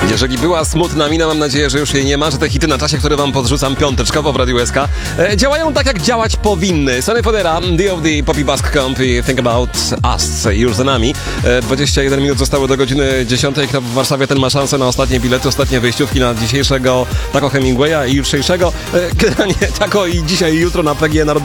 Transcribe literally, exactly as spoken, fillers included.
Jeżeli była smutna mina, mam nadzieję, że już jej nie ma, że te hity na czasie, które wam podrzucam piąteczkowo w Radiu S K, e, działają tak, jak działać powinny. Sonny Fodera, D O D, Poppy Bask Camp i Think About Us już za nami. E, dwadzieścia jeden minut zostało do godziny dziesiątej. Kto w Warszawie, ten ma szansę na ostatnie bilety, ostatnie wyjściówki na dzisiejszego Taco Hemingwaya i jutrzejszego. E, nie, Taco i dzisiaj i jutro na P G E Narodowe.